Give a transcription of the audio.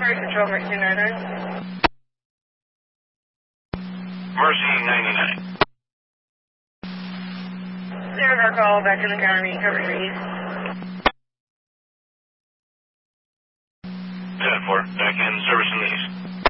Mercy Control, Mercy 99. Mercy 99. Zero car call, back in the county, cover your east. 10-4, back in, service in the east.